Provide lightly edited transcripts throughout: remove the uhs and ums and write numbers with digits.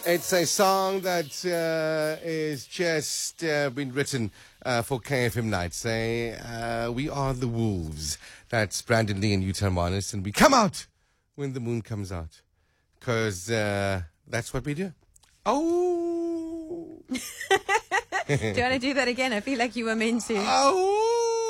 It's a song that is just been written for KFM Nights. We are the Wolves. That's Brandon Lee and U-Turn Marnus, and we come out when the moon comes out. Because that's what we do. Oh! Do you want to do that again? I feel like you were meant to. Oh!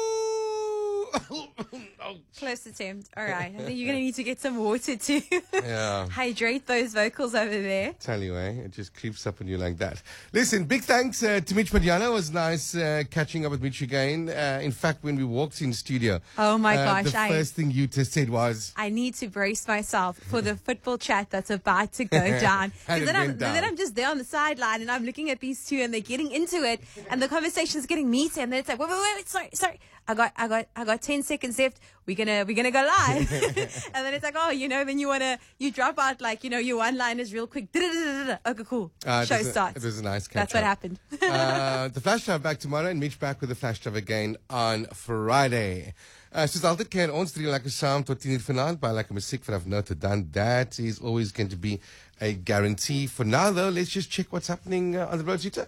Close attempt. All right. I think you're going to need to get some water to Yeah. hydrate those vocals over there. Tell you, it just creeps up on you like that. Listen, big thanks to Mitch Madiana. It was nice catching up with Mitch again. In fact, when we walked in studio, Oh my gosh, the first thing you just said was, I need to brace myself for the football chat that's about to go down. And Because it went down. then I'm just there on the sideline and I'm looking at these two and they're getting into it and the conversation's getting meaty and then it's like, wait, sorry. I got 10 seconds left. We're gonna go live. And then it's like, then you drop out like, your one-liners real quick. Okay, cool. Show starts. It was a nice catch That's what up. happened. The Flash Drive back tomorrow and Mitch back with the Flash Drive again on Friday. Soos altyd ken ons drie lekker saam tot 10 uur vanaand by lekker musiek vanaf nou tot dan. That is always going to be a guarantee. For now though, let's just check what's happening on the road, Zita.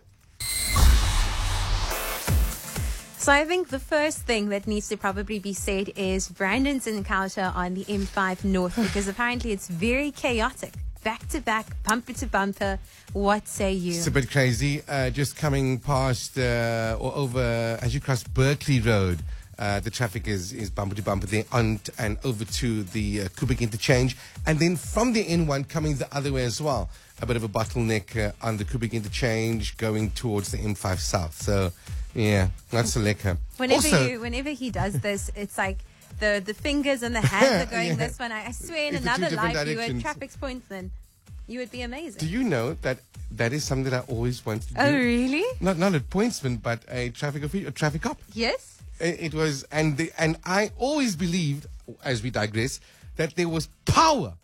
So I think the first thing that needs to probably be said is Brandon's encounter on the M5 North, because apparently it's very chaotic. Back to back, bumper to bumper. What say you? It's a bit crazy. Just coming past or over as you cross Berkeley Road. The traffic is bumper to bumper there and over to the Kubik interchange. And then from the N1 coming the other way as well. A bit of a bottleneck on the Kubik interchange going towards the M5 South. So, yeah, not so lekker. Whenever he does this, it's like the fingers and the hands are going Yeah. this one. I swear in It's the two another different life you were directions. traffic points then. You would be amazing. Do you know that is something that I always wanted to do? Oh, really? Not a pointsman, but a traffic cop. Yes? It was, and I always believed, as we digress, that there was power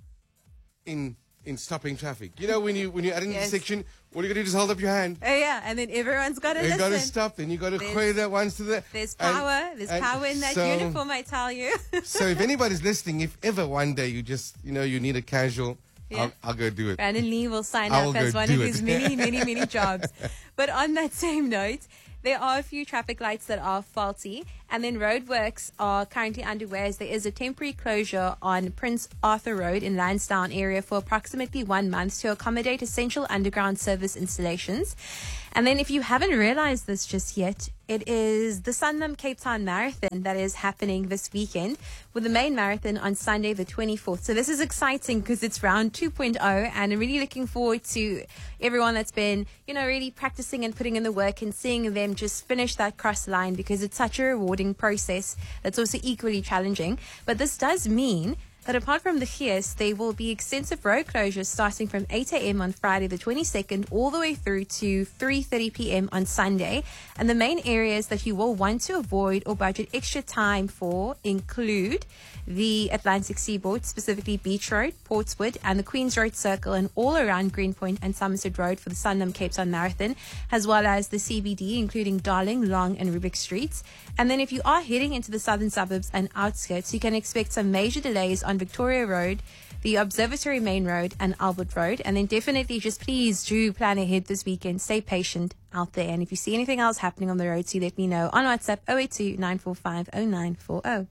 in stopping traffic. You know, when you're at an Yes. intersection, all you got to do is hold up your hand. Oh, yeah. And then everyone's got to You listen. got to stop, then you got to There's- quay that once to the. There's and- power. There's and power in that so- uniform, I tell you. So if anybody's listening, if ever one day you just, you need a casual, Yeah. I'll go do it. Brandon Lee will sign I will up as go one do of it. his many jobs. But on that same note, there are a few traffic lights that are faulty, and then roadworks are currently underway as there is a temporary closure on Prince Arthur Road in Lansdowne area for approximately 1 month to accommodate essential underground service installations. And then if you haven't realized this just yet, it is the Sanlam Cape Town Marathon that is happening this weekend, with the main marathon on Sunday the 24th. So this is exciting because it's round 2.0, and I'm really looking forward to everyone that's been, really practicing and putting in the work and seeing them just finish that cross line, because it's such a rewarding process that's also equally challenging. But this does mean that apart from the Gees, there will be extensive road closures starting from 8 a.m. on Friday the 22nd all the way through to 3:30 p.m. on Sunday. And the main areas that you will want to avoid or budget extra time for include the Atlantic Seaboard, specifically Beach Road, Portswood, and the Queens Road Circle, and all around Greenpoint and Somerset Road for the Sanlam Cape Town Marathon, as well as the CBD, including Darling, Long, and Rubik Streets. And then if you are heading into the southern suburbs and outskirts, you can expect some major delays on Victoria Road, the Observatory Main Road, and Albert Road. And then definitely just please do plan ahead this weekend. Stay patient out there. And if you see anything else happening on the road, do let me know on WhatsApp 082 945 0940.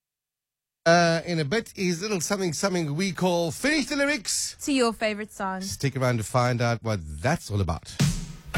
In a bit is a little something we call Finish the Lyrics. To your favorite song. Stick around to find out what that's all about.